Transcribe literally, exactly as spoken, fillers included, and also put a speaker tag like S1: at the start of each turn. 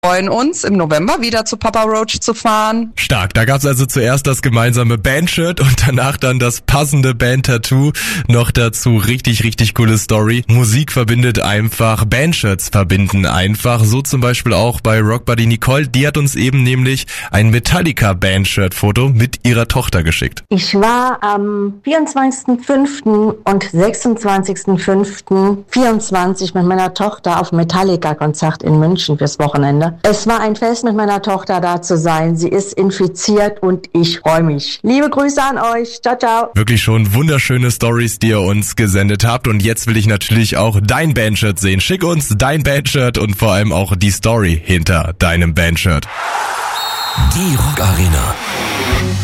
S1: freuen uns, im November wieder zu Papa Roach zu fahren.
S2: Stark, da gab's also zuerst das gemeinsame Bandshirt und danach dann das passende Band-Tattoo. Noch dazu richtig, richtig coole Story. Musik verbindet einfach, Bandshirts verbinden einfach. So zum Beispiel auch bei Rockbuddy Nicole. Die hat uns eben nämlich ein Metallica-Bandshirt-Foto mit ihrer Tochter geschickt.
S3: Ich war am vierundzwanzigsten fünften und sechsundzwanzigsten fünften vierundzwanzig mit meiner Tochter auf Metallica-Konzert in München fürs Wochenende. Es war ein Fest, mit meiner Tochter da zu sein. Sie ist infiziert und ich freue mich. Liebe Grüße an euch. Ciao, ciao.
S2: Wirklich schon wunderschöne Stories, die ihr uns gesendet habt. Und jetzt will ich natürlich auch dein Bandshirt sehen. Schick uns dein Bandshirt und vor allem auch die Story hinter deinem Bandshirt.
S4: Die Rock Arena.